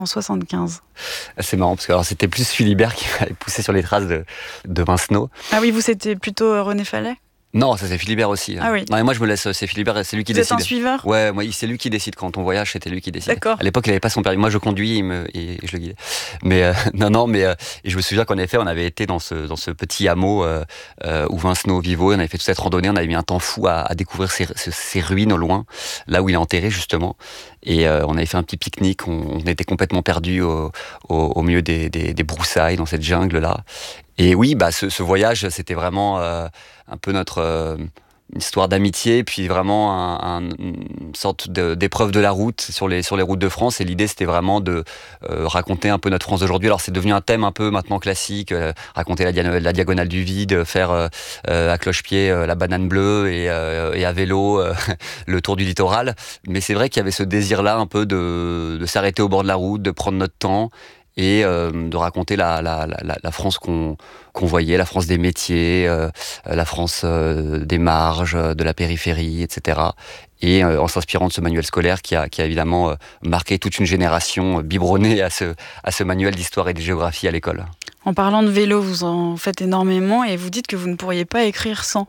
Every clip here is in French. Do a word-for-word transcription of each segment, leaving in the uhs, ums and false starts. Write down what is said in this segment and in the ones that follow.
en soixante-quinze. C'est marrant, parce que alors, c'était plus Philibert qui m'avait poussé sur les traces de, de Vincenot. Ah oui, vous, c'était plutôt René Fallet ? Non, ça c'est Philibert aussi. Ah oui. Non, et moi je me laisse, c'est Philibert, c'est lui qui vous décide. Vous êtes un suiveur ? Ouais, moi c'est lui qui décide quand on voyage, c'était lui qui décide. D'accord. À l'époque il avait pas son permis, moi je conduis il me, et je le guidais. Mais euh, non, non, mais euh, et je me souviens qu'en effet on avait été dans ce dans ce petit hameau euh, euh, où Vincenot vivait, on avait fait toute cette randonnée, on avait mis un temps fou à, à découvrir ces, ces ruines au loin, là où il est enterré justement. Et euh, on avait fait un petit pique-nique, on, on était complètement perdus au, au, au milieu des, des, des broussailles dans cette jungle là. Et oui, bah ce, ce voyage c'était vraiment euh, un peu notre euh, une histoire d'amitié, puis vraiment un, un, une sorte de, d'épreuve de la route sur les, sur les routes de France. Et l'idée, c'était vraiment de euh, raconter un peu notre France d'aujourd'hui. Alors, c'est devenu un thème un peu maintenant classique, euh, raconter la, dia- la diagonale du vide, faire euh, euh, à cloche-pied euh, la banane bleue et, euh, et à vélo euh, le tour du littoral. Mais c'est vrai qu'il y avait ce désir-là un peu de, de s'arrêter au bord de la route, de prendre notre temps et euh, de raconter la, la, la, la France qu'on, qu'on voyait, la France des métiers, euh, la France euh, des marges, de la périphérie, et cetera. Et euh, en s'inspirant de ce manuel scolaire qui a, qui a évidemment euh, marqué toute une génération euh, biberonnée à ce, à ce manuel d'histoire et de géographie à l'école. En parlant de vélo, vous en faites énormément et vous dites que vous ne pourriez pas écrire sans.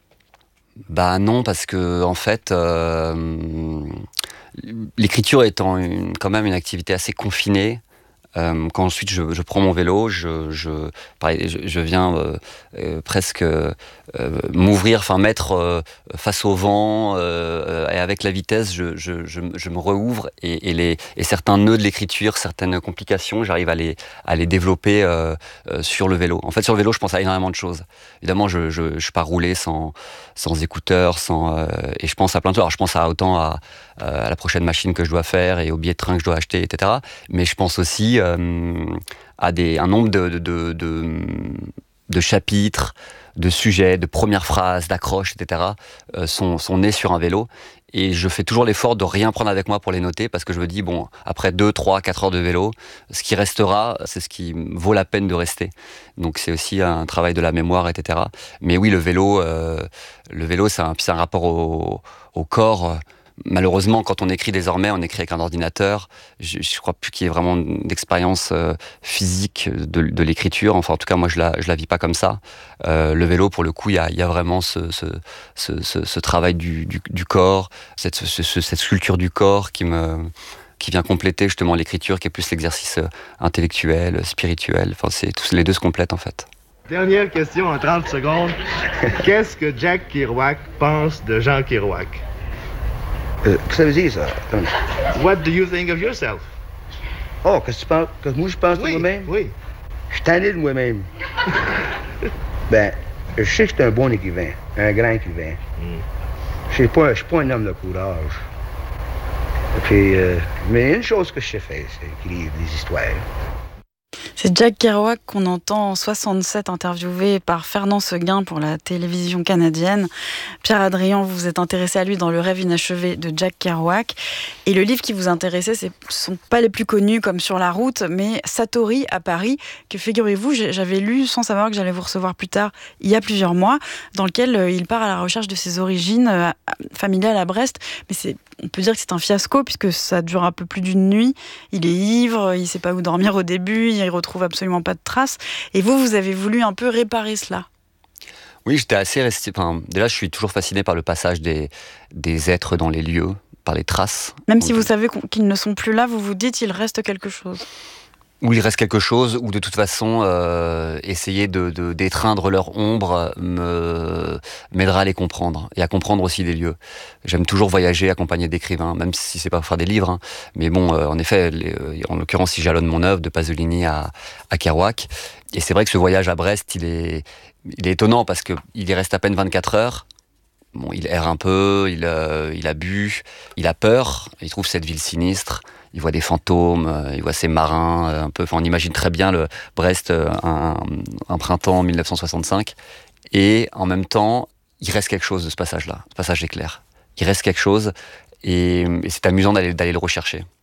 Bah non, parce que en fait, euh, l'écriture étant une, quand même une activité assez confinée, Euh, quand ensuite je, je prends mon vélo, je, je, pareil, je, je viens euh, euh, presque euh, m'ouvrir, enfin mettre euh, face au vent euh, et avec la vitesse, je, je, je, je me rouvre et, et, les, et certains nœuds de l'écriture, certaines complications, j'arrive à les, à les développer euh, euh, sur le vélo. En fait, sur le vélo, je pense à énormément de choses. Évidemment, je, je, je pars rouler sans, sans écouteurs, sans, euh, et je pense à plein de choses. Alors, je pense à autant à, à la prochaine machine que je dois faire et au billet de train que je dois acheter, et cetera. Mais je pense aussi euh, à des, un nombre de, de, de, de chapitres, de sujets, de premières phrases, d'accroches, et cetera euh, sont, sont nés sur un vélo. Et je fais toujours l'effort de rien prendre avec moi pour les noter parce que je me dis, bon, après deux, trois, quatre heures de vélo, ce qui restera, c'est ce qui vaut la peine de rester. Donc c'est aussi un travail de la mémoire, et cetera. Mais oui, le vélo, euh, le vélo c'est un, c'est un rapport au, au corps. Malheureusement, quand on écrit désormais, on écrit avec un ordinateur. Je, je crois plus qu'il y ait vraiment d'expérience euh, physique de, de l'écriture. Enfin, en tout cas, moi, je la, je la vis pas comme ça. Euh, le vélo, pour le coup, il y a, il y a vraiment ce, ce, ce, ce, ce travail du, du, du corps, cette, ce, ce, cette sculpture du corps qui me, qui vient compléter justement l'écriture, qui est plus l'exercice intellectuel, spirituel. Enfin, c'est tous les deux se complètent en fait. Dernière question en trente secondes. Qu'est-ce que Jack Kerouac pense de Jean Kerouac? Euh, Qu'est-ce que ça veut dire, ça? What do you think of yourself? Oh, qu'est-ce que tu penses? Que moi, je pense oui, de moi-même? Oui. Je suis tanné de moi-même. Ben, je sais que je suis un bon écrivain, un grand écrivain. Mm. Je ne suis pas un homme de courage. Puis, euh, mais une chose que je sais faire, c'est écrire des histoires. C'est Jack Kerouac qu'on entend en soixante-sept interviewé par Fernand Seguin pour la télévision canadienne. Pierre Hadrian, vous vous êtes intéressé à lui dans Le rêve inachevé de Jack Kerouac. Et le livre qui vous intéressait, ce ne sont pas les plus connus comme Sur la route, mais Satori à Paris, que figurez-vous, j'avais lu sans savoir que j'allais vous recevoir plus tard, il y a plusieurs mois, dans lequel il part à la recherche de ses origines familiales à Brest. Mais c'est, on peut dire que c'est un fiasco puisque ça dure un peu plus d'une nuit. Il est ivre, il ne sait pas où dormir au début, il retrouve absolument pas de traces. Et vous, vous avez voulu un peu réparer cela. Oui, j'étais assez resté. Enfin, déjà, je suis toujours fasciné par le passage des, des êtres dans les lieux, par les traces. Même si vous savez qu'ils ne sont plus là, vous vous dites il reste quelque chose. Ou il reste quelque chose, ou de toute façon, euh, essayer de, de, d'étreindre leur ombre me, m'aidera à les comprendre, et à comprendre aussi les lieux. J'aime toujours voyager accompagné d'écrivains, même si c'est pas pour faire des livres, hein. Mais bon, euh, en effet, les, en l'occurrence, si jalonne mon œuvre, de Pasolini à, à Kerouac. Et c'est vrai que ce voyage à Brest, il est, il est étonnant, parce qu'il y reste à peine vingt-quatre heures. Bon, il erre un peu, il, euh, il a bu, il a peur, il trouve cette ville sinistre, il voit des fantômes, il voit ces marins, un peu, enfin, on imagine très bien le Brest, un, un printemps mille neuf cent soixante-cinq, et en même temps, il reste quelque chose de ce passage-là, ce passage éclair. Il reste quelque chose, et, et c'est amusant d'aller, d'aller le rechercher.